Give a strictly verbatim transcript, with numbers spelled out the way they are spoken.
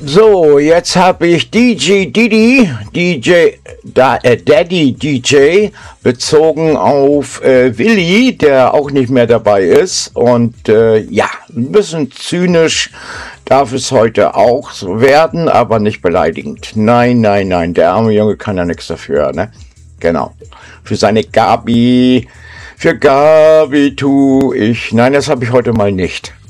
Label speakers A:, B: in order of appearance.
A: So, jetzt habe ich D J Didi, D J da, äh, Daddy D J, bezogen auf äh, Willi, der auch nicht mehr dabei ist. Und äh, ja, ein bisschen zynisch darf es heute auch so werden, aber nicht beleidigend. Nein, nein, nein, der arme Junge kann ja nichts dafür, ne? Genau. Für seine Gabi, für Gabi tu ich. Nein, das habe ich heute mal nicht.